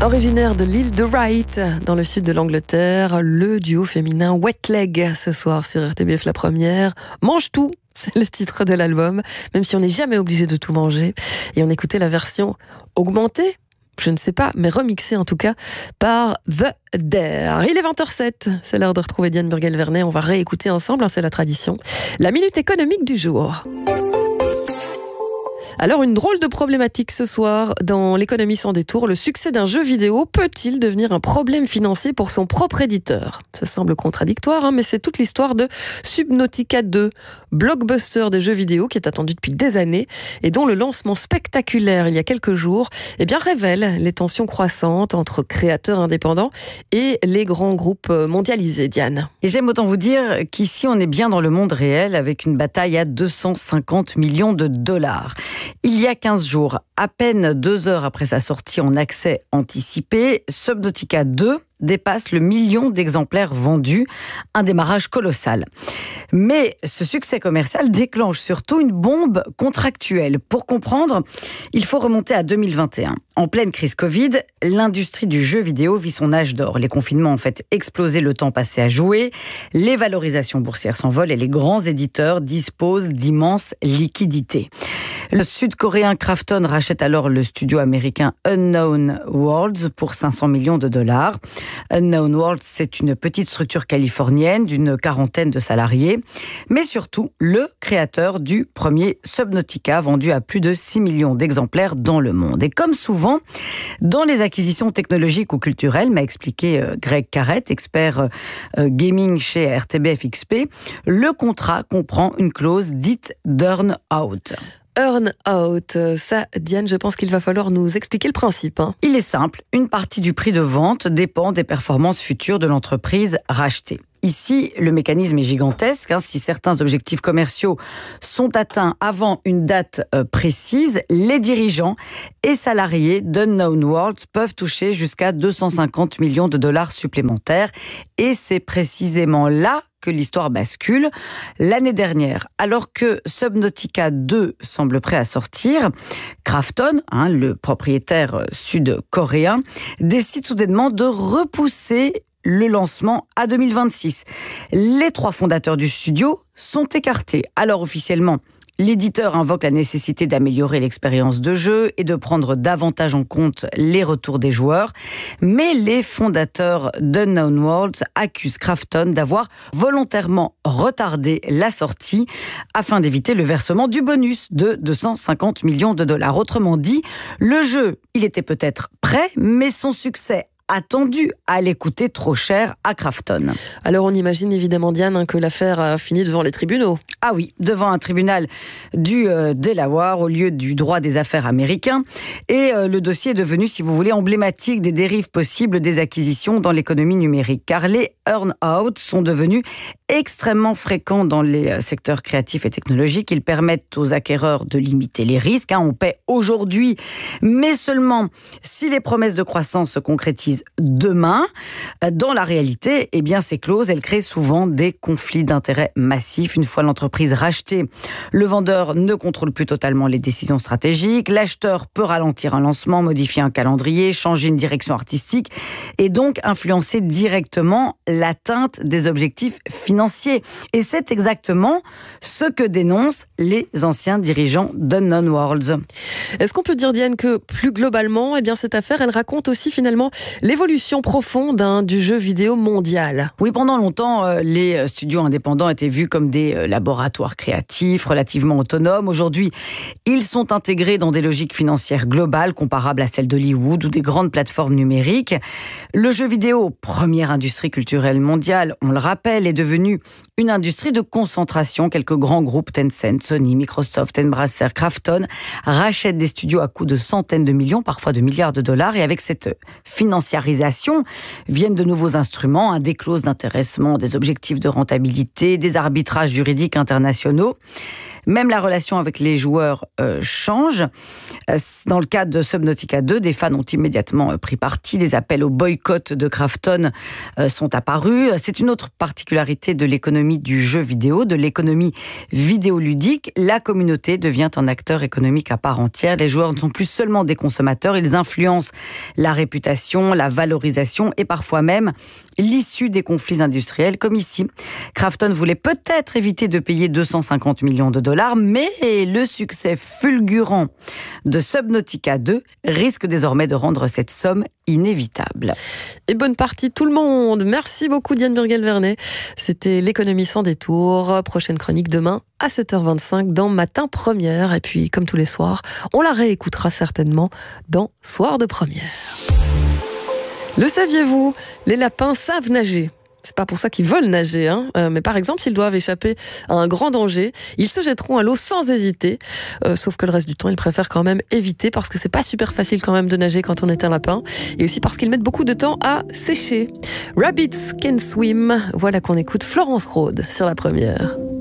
Originaire de l'île de Wight, dans le sud de l'Angleterre, le duo féminin Wet Leg, ce soir sur RTBF La Première. Mange tout, c'est le titre de l'album, même si on n'est jamais obligé de tout manger. Et on écoutait la version augmentée, je ne sais pas, mais remixée en tout cas, par The Dare. Il est 20h07, c'est l'heure de retrouver Diane Burgel-Vernet. On va réécouter ensemble, c'est la tradition, la minute économique du jour. Alors, une drôle de problématique ce soir dans l'économie sans détour. Le succès d'un jeu vidéo peut-il devenir un problème financier pour son propre éditeur ? Ça semble contradictoire, mais c'est toute l'histoire de Subnautica 2, blockbuster des jeux vidéo qui est attendu depuis des années et dont le lancement spectaculaire il y a quelques jours révèle les tensions croissantes entre créateurs indépendants et les grands groupes mondialisés. Diane. Et j'aime autant vous dire qu'ici on est bien dans le monde réel avec une bataille à 250 millions de dollars. Il y a 15 jours, à peine 2 heures après sa sortie en accès anticipé, Subnautica 2 dépasse le 1 million d'exemplaires vendus, un démarrage colossal. Mais ce succès commercial déclenche surtout une bombe contractuelle. Pour comprendre, il faut remonter à 2021. En pleine crise Covid, l'industrie du jeu vidéo vit son âge d'or. Les confinements ont fait exploser le temps passé à jouer, les valorisations boursières s'envolent et les grands éditeurs disposent d'immenses liquidités. Le sud-coréen Krafton rachète alors le studio américain Unknown Worlds pour 500 millions de dollars. Unknown Worlds, c'est une petite structure californienne d'une 40aine de salariés, mais surtout le créateur du premier Subnautica vendu à plus de 6 millions d'exemplaires dans le monde. Et comme souvent, dans les acquisitions technologiques ou culturelles, m'a expliqué Greg Carrett, expert gaming chez RTBF XP, le contrat comprend une clause dite d'earn out. Earn out, ça, Diane, je pense qu'il va falloir nous expliquer le principe. Il est simple, une partie du prix de vente dépend des performances futures de l'entreprise rachetée. Ici, le mécanisme est gigantesque. Si certains objectifs commerciaux sont atteints avant une date précise, les dirigeants et salariés d'Unknown Worlds peuvent toucher jusqu'à 250 millions de dollars supplémentaires. Et c'est précisément là que l'histoire bascule. L'année dernière, alors que Subnautica 2 semble prêt à sortir, Krafton, le propriétaire sud-coréen, décide soudainement de repousser le lancement à 2026. Les 3 fondateurs du studio sont écartés. Alors officiellement, l'éditeur invoque la nécessité d'améliorer l'expérience de jeu et de prendre davantage en compte les retours des joueurs. Mais les fondateurs d'Unknown Worlds accusent Krafton d'avoir volontairement retardé la sortie afin d'éviter le versement du bonus de 250 millions de dollars. Autrement dit, le jeu, il était peut-être prêt, mais son succès attendu allait coûter trop cher à Krafton. Alors on imagine évidemment, Diane, que l'affaire a fini devant les tribunaux. Ah oui, devant un tribunal du Delaware au lieu du droit des affaires américain. Et le dossier est devenu, si vous voulez, emblématique des dérives possibles des acquisitions dans l'économie numérique. Car les earn-out sont devenus extrêmement fréquents dans les secteurs créatifs et technologiques. Ils permettent aux acquéreurs de limiter les risques. On paie aujourd'hui, mais seulement si les promesses de croissance se concrétisent demain. Dans la réalité, ces clauses, elles créent souvent des conflits d'intérêts massifs. Une fois l'entreprise rachetée, le vendeur ne contrôle plus totalement les décisions stratégiques. L'acheteur peut ralentir un lancement, modifier un calendrier, changer une direction artistique et donc influencer directement l'atteinte des objectifs financiers. Et c'est exactement ce que dénoncent les anciens dirigeants d'Unknown Worlds. Est-ce qu'on peut dire, Diane, que plus globalement, cette affaire, elle raconte aussi finalement l'évolution profonde du jeu vidéo mondial? Oui, pendant longtemps, les studios indépendants étaient vus comme des laboratoires créatifs, relativement autonomes. Aujourd'hui, ils sont intégrés dans des logiques financières globales, comparables à celles d'Hollywood ou des grandes plateformes numériques. Le jeu vidéo, première industrie culturelle mondiale, on le rappelle, est devenu une industrie de concentration. Quelques grands groupes, Tencent, Sony, Microsoft, Embracer, Krafton, rachètent des studios à coût de centaines de millions, parfois de milliards de dollars. Et avec cette financiarisation viennent de nouveaux instruments, des clauses d'intéressement, des objectifs de rentabilité, des arbitrages juridiques internationaux. Même la relation avec les joueurs change. Dans le cas de Subnautica 2, des fans ont immédiatement pris parti. Des appels au boycott de Krafton sont apparus. C'est une autre particularité de l'économie du jeu vidéo, de l'économie vidéoludique. La communauté devient un acteur économique à part entière. Les joueurs ne sont plus seulement des consommateurs, ils influencent finance la réputation, la valorisation et parfois même l'issue des conflits industriels, comme ici. Krafton voulait peut-être éviter de payer 250 millions de dollars, mais le succès fulgurant de Subnautica 2 risque désormais de rendre cette somme inévitable. Et bonne partie tout le monde. Merci beaucoup Diane Burgel-Vernet. C'était l'économie sans détour. Prochaine chronique demain à 7h25 dans Matin Première. Et puis comme tous les soirs, on la réécoutera certainement dans Soir de Première. Le saviez-vous? Les lapins savent nager. C'est pas pour ça qu'ils veulent nager, mais par exemple, s'ils doivent échapper à un grand danger, ils se jetteront à l'eau sans hésiter. Sauf que le reste du temps, ils préfèrent quand même éviter parce que c'est pas super facile quand même de nager quand on est un lapin. Et aussi parce qu'ils mettent beaucoup de temps à sécher. Rabbits can swim. Voilà qu'on écoute Florence Rode sur la première.